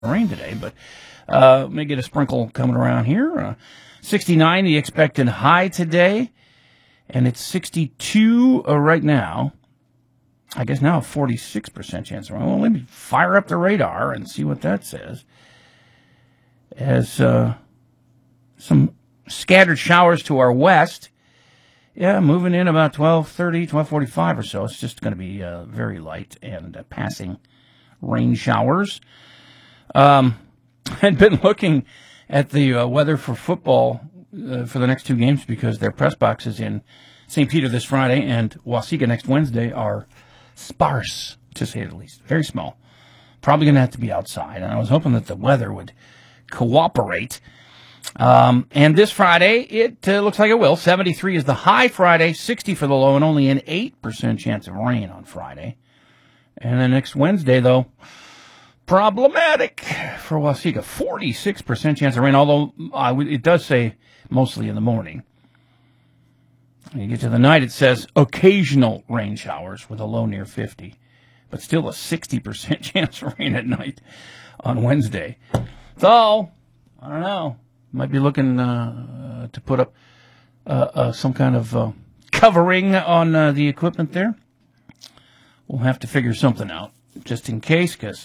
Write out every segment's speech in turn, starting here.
rain today, but may get a sprinkle coming around here. 69, the expected high today, and it's 62 right now. I guess now a 46% chance of rain. Well, let me fire up the radar and see what that says. As some scattered showers to our west. Yeah, moving in about 12:30, 12:45 or so. It's just going to be very light and passing rain showers. I'd been looking at the weather for football for the next two games because their press boxes in St. Peter this Friday and Waseca next Wednesday are sparse, to say the least. Very small. Probably going to have to be outside. And I was hoping that the weather would cooperate. And this Friday, it looks like it will. 73 is the high Friday, 60 for the low, and only an 8% chance of rain on Friday. And then next Wednesday, though, problematic for Waseca. 46% chance of rain, although it does say mostly in the morning. When you get to the night, it says occasional rain showers with a low near 50, but still a 60% chance of rain at night on Wednesday. So, I don't know. Might be looking to put up some kind of covering on the equipment there. We'll have to figure something out just in case, because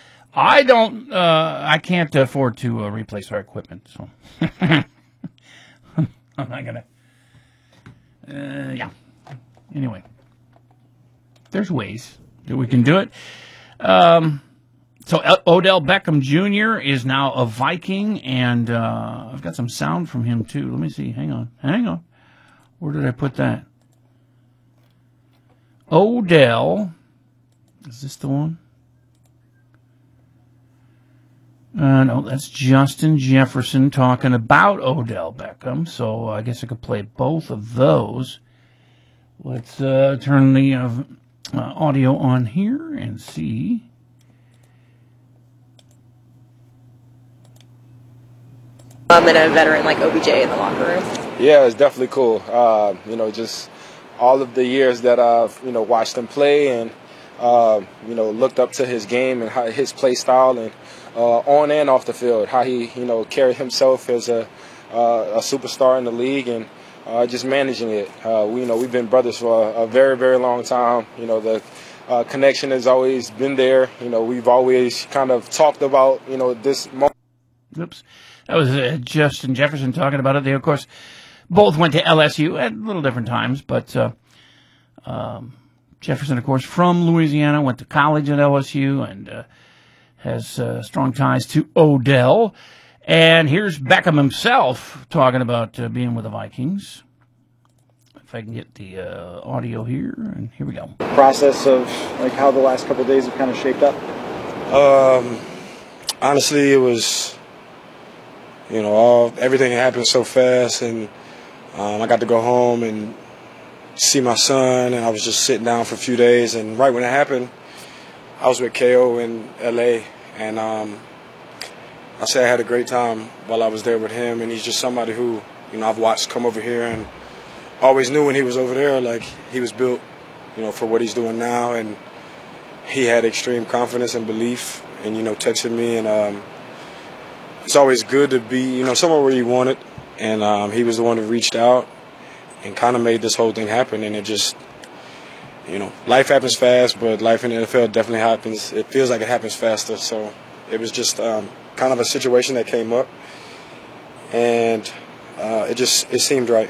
I can't afford to replace our equipment. So I'm not gonna. Yeah. Anyway, there's ways that we can do it. So Odell Beckham Jr. is now a Viking, and I've got some sound from him too. Let me see. Hang on. Where did I put that? Odell. Is this the one? No, that's Justin Jefferson talking about Odell Beckham. So I guess I could play both of those. Let's turn the audio on here and see. And a veteran like OBJ in the locker room. Yeah, it's definitely cool. Just all of the years that I've, watched him play and, looked up to his game and how his play style and on and off the field, how he, carried himself as a superstar in the league and just managing it. We've been brothers for a very, very long time. The connection has always been there. We've always kind of talked about, this moment. Oops. That was Justin Jefferson talking about it. They, of course, both went to LSU at little different times, but Jefferson, of course, from Louisiana, went to college at LSU and has strong ties to Odell. And here's Beckham himself talking about being with the Vikings. If I can get the audio here, and here we go. Process of how the last couple of days have kind of shaped up? Honestly, it was... everything happened so fast, and I got to go home and see my son, and I was just sitting down for a few days, and right when it happened, I was with KO in L.A., and I say I had a great time while I was there with him, and he's just somebody who, I've watched come over here, and always knew when he was over there, he was built, for what he's doing now, and he had extreme confidence and belief, and, texting me, and it's always good to be, somewhere where you want it. And he was the one who reached out and kind of made this whole thing happen. And it just, life happens fast, but life in the NFL definitely happens. It feels like it happens faster. So it was just kind of a situation that came up. And it seemed right.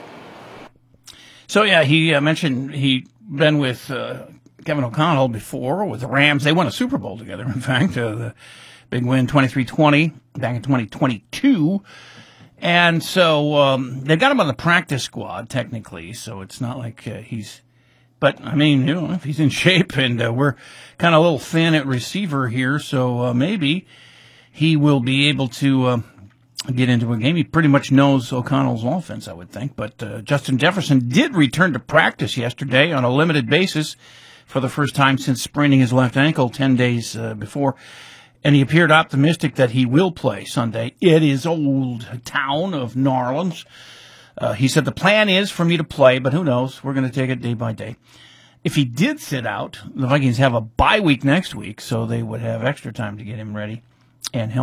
So, yeah, he mentioned he'd been with Kevin O'Connell before with the Rams. They won a Super Bowl together, in fact. The big win, 23-20, back in 2022. And so they've got him on the practice squad, technically, so it's not like he's... But, if he's in shape, and we're kind of a little thin at receiver here, so maybe he will be able to get into a game. He pretty much knows O'Connell's offense, I would think. But Justin Jefferson did return to practice yesterday on a limited basis for the first time since spraining his left ankle 10 days before. And he appeared optimistic that he will play Sunday at his old town of New Orleans. He said, the plan is for me to play, but who knows? We're going to take it day by day. If he did sit out, the Vikings have a bye week next week, so they would have extra time to get him ready. and